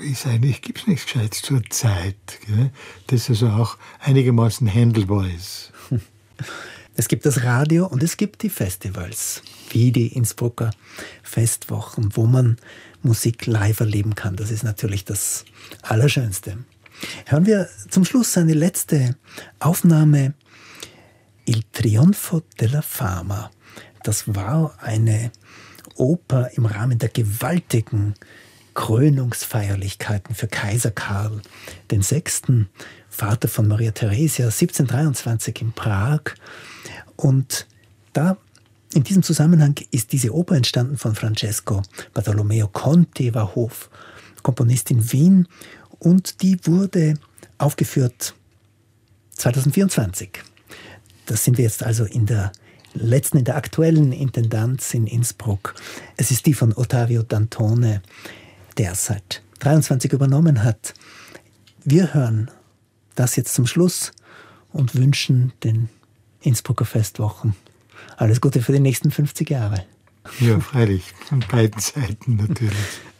gibt es nichts Gescheites zur Zeit, gell? Das also auch einigermaßen handelbar ist. Es gibt das Radio und es gibt die Festivals, wie die Innsbrucker Festwochen, wo man Musik live erleben kann. Das ist natürlich das Allerschönste. Hören wir zum Schluss eine letzte Aufnahme, Il Trionfo della Fama. Das war eine Oper im Rahmen der gewaltigen Krönungsfeierlichkeiten für Kaiser Karl VI., Vater von Maria Theresia, 1723 in Prag. Und da, in diesem Zusammenhang, ist diese Oper entstanden von Francesco Bartolomeo Conti, war Hofkomponist in Wien, und die wurde aufgeführt 2024. Das sind wir jetzt also in der aktuellen Intendanz in Innsbruck. Es ist die von Ottavio Dantone, der seit 23 übernommen hat. Wir hören das jetzt zum Schluss und wünschen den Innsbrucker Festwochen alles Gute für die nächsten 50 Jahre. Ja, freilich, von beiden Seiten natürlich.